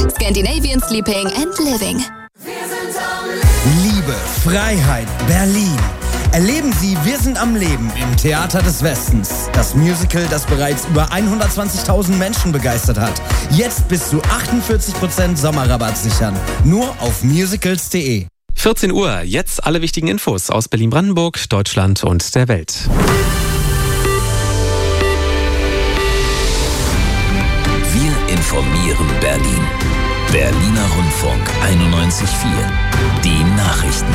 Scandinavian Sleeping and Living. Liebe, Freiheit, Berlin. Erleben Sie Wir sind am Leben im Theater des Westens. Das Musical, das bereits über 120.000 Menschen begeistert hat. Jetzt bis zu 48% Sommerrabatt sichern. Nur auf musicals.de. 14 Uhr, jetzt alle wichtigen Infos aus Berlin-Brandenburg, Deutschland und der Welt. Wir informieren Berlin. Berliner Rundfunk 91.4. Die Nachrichten.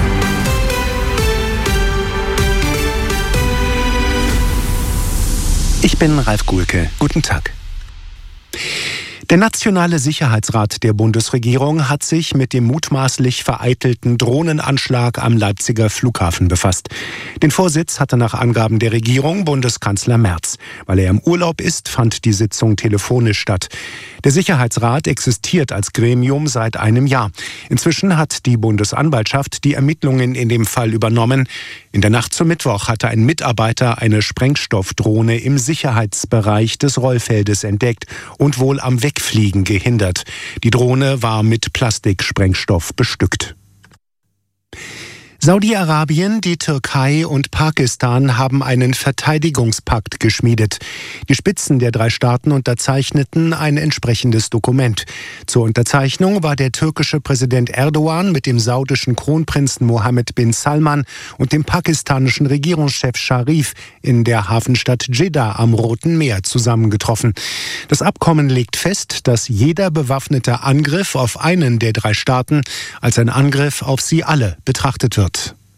Ich bin Ralf Guhlke. Guten Tag. Der Nationale Sicherheitsrat der Bundesregierung hat sich mit dem mutmaßlich vereitelten Drohnenanschlag am Leipziger Flughafen befasst. Den Vorsitz hatte nach Angaben der Regierung Bundeskanzler Merz. Weil er im Urlaub ist, fand die Sitzung telefonisch statt. Der Sicherheitsrat existiert als Gremium seit einem Jahr. Inzwischen hat die Bundesanwaltschaft die Ermittlungen in dem Fall übernommen. In der Nacht zum Mittwoch hatte ein Mitarbeiter eine Sprengstoffdrohne im Sicherheitsbereich des Rollfeldes entdeckt und wohl am Wegfliegen gehindert. Die Drohne war mit Plastiksprengstoff bestückt. Saudi-Arabien, die Türkei und Pakistan haben einen Verteidigungspakt geschmiedet. Die Spitzen der 3 Staaten unterzeichneten ein entsprechendes Dokument. Zur Unterzeichnung war der türkische Präsident Erdogan mit dem saudischen Kronprinzen Mohammed bin Salman und dem pakistanischen Regierungschef Sharif in der Hafenstadt Dschidda am Roten Meer zusammengetroffen. Das Abkommen legt fest, dass jeder bewaffnete Angriff auf einen der 3 Staaten als ein Angriff auf sie alle betrachtet wird.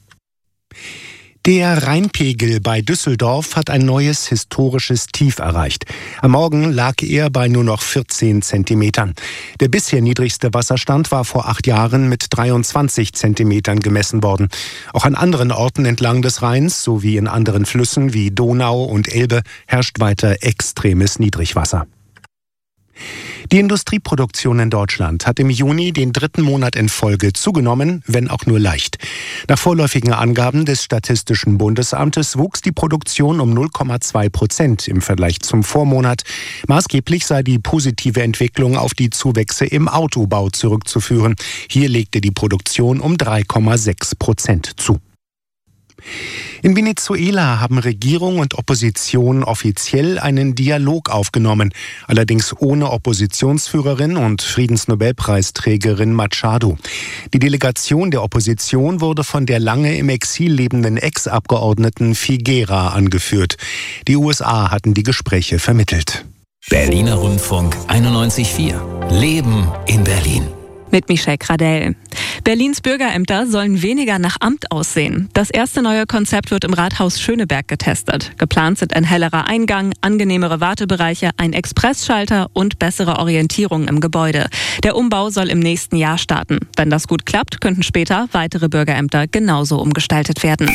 Der Rheinpegel bei Düsseldorf hat ein neues historisches Tief erreicht. Am Morgen lag er bei nur noch 14 Zentimetern. Der bisher niedrigste Wasserstand war vor 8 Jahren mit 23 Zentimetern gemessen worden. Auch an anderen Orten entlang des Rheins sowie in anderen Flüssen wie Donau und Elbe herrscht weiter extremes Niedrigwasser. Die Industrieproduktion in Deutschland hat im Juni den 3. Monat in Folge zugenommen, wenn auch nur leicht. Nach vorläufigen Angaben des Statistischen Bundesamtes wuchs die Produktion um 0,2% im Vergleich zum Vormonat. Maßgeblich sei die positive Entwicklung auf die Zuwächse im Autobau zurückzuführen. Hier legte die Produktion um 3,6% zu. In Venezuela haben Regierung und Opposition offiziell einen Dialog aufgenommen, allerdings ohne Oppositionsführerin und Friedensnobelpreisträgerin Machado. Die Delegation der Opposition wurde von der lange im Exil lebenden Ex-Abgeordneten Figuera angeführt. Die USA hatten die Gespräche vermittelt. Berliner Rundfunk 91.4. Leben in Berlin. Mit Michelle Gradell. Berlins Bürgerämter sollen weniger nach Amt aussehen. Das erste neue Konzept wird im Rathaus Schöneberg getestet. Geplant sind ein hellerer Eingang, angenehmere Wartebereiche, ein Expressschalter und bessere Orientierung im Gebäude. Der Umbau soll im nächsten Jahr starten. Wenn das gut klappt, könnten später weitere Bürgerämter genauso umgestaltet werden.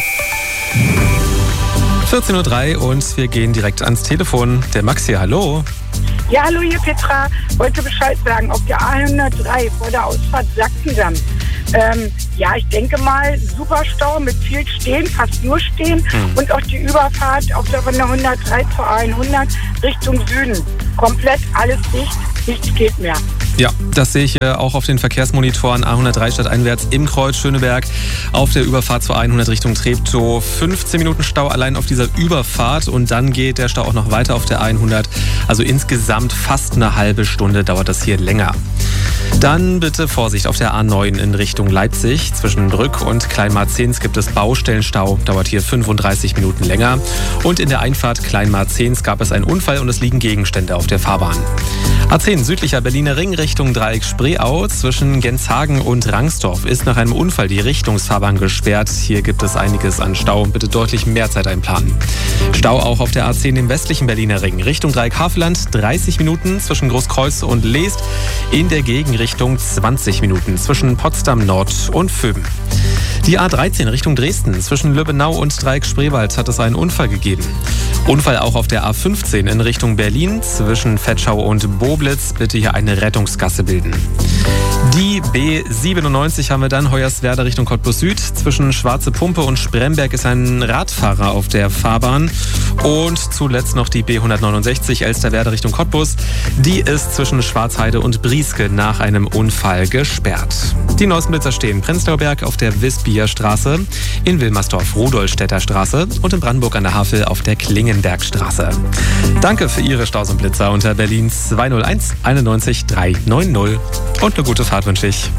14.03 Uhr und wir gehen direkt ans Telefon. Der Max hier, hallo. Ja, hallo, hier Petra. Wollte Bescheid sagen, auf der A103 vor der Ausfahrt Sachsendamm. Ja, ich denke mal, super Stau mit viel Stehen, fast nur Stehen. Und auch die Überfahrt von der 103 zur A100 Richtung Süden. Komplett alles dicht, nichts geht mehr. Ja, das sehe ich auch auf den Verkehrsmonitoren A103 stadteinwärts im Kreuz Schöneberg auf der Überfahrt zur A100 Richtung Treptow. 15 Minuten Stau allein auf dieser Überfahrt und dann geht der Stau auch noch weiter auf der A100. Also insgesamt fast eine halbe Stunde dauert das hier länger. Dann bitte Vorsicht auf der A9 in Richtung Leipzig. Zwischen Brück und Kleinmarzens gibt es Baustellenstau, dauert hier 35 Minuten länger. Und in der Einfahrt Kleinmarzens gab es einen Unfall und es liegen Gegenstände auf der Fahrbahn. A10 südlicher Berliner Ring Richtung Dreieck Spreeau. Zwischen Genshagen und Rangsdorf ist nach einem Unfall die Richtungsfahrbahn gesperrt. Hier gibt es einiges an Stau. Bitte deutlich mehr Zeit einplanen. Stau auch auf der A10 im westlichen Berliner Ring Richtung Dreieck Havelland. 30 Minuten zwischen Großkreuz und Leest. In der Gegenrichtung 20 Minuten zwischen Potsdam Nord und Vöben. Die A13 Richtung Dresden. Zwischen Löbenau und Dreieck Spreewald hat es einen Unfall gegeben. Unfall auch auf der A15 in Richtung Berlin. Zwischen Vetschau und Boblitz. Bitte hier eine Rettungsgasse bilden. Die B97 haben wir dann, Hoyerswerda Richtung Cottbus Süd. Zwischen Schwarze Pumpe und Spremberg ist ein Radfahrer auf der Fahrbahn. Und zuletzt noch die B169 Elsterwerda Richtung Cottbus. Die ist zwischen Schwarzheide und Brieske nach einem Unfall gesperrt. Die neuesten Blitzer stehen Prenzlauer Berg auf der Wisbier Straße, in Wilmersdorf Rudolstädter Straße und in Brandenburg an der Havel auf der Klingenbergstraße. Danke für Ihre Staus und Blitzer unter Berlin 201 91 390. Und eine gute Fahrt wünsche ich.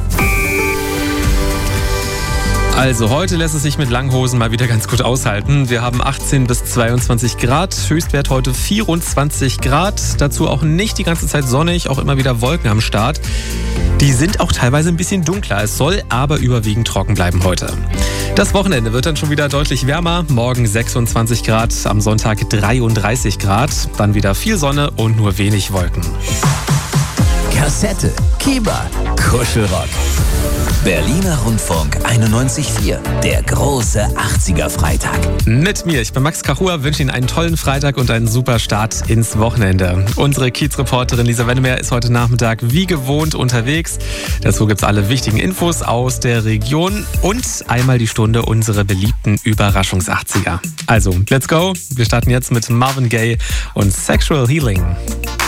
Also heute lässt es sich mit Langhosen mal wieder ganz gut aushalten. Wir haben 18 bis 22 Grad, Höchstwert heute 24 Grad. Dazu auch nicht die ganze Zeit sonnig, auch immer wieder Wolken am Start. Die sind auch teilweise ein bisschen dunkler. Es soll aber überwiegend trocken bleiben heute. Das Wochenende wird dann schon wieder deutlich wärmer. Morgen 26 Grad, am Sonntag 33 Grad. Dann wieder viel Sonne und nur wenig Wolken. Kassette, Kieber, Kuschelrock. Berliner Rundfunk 91.4, der große 80er-Freitag. Mit mir, ich bin Max Kachua, wünsche Ihnen einen tollen Freitag und einen super Start ins Wochenende. Unsere Kiezreporterin Lisa Wennemer ist heute Nachmittag wie gewohnt unterwegs. Dazu gibt es alle wichtigen Infos aus der Region und einmal die Stunde unsere beliebten Überraschungs-80er. Also, let's go. Wir starten jetzt mit Marvin Gaye und Sexual Healing.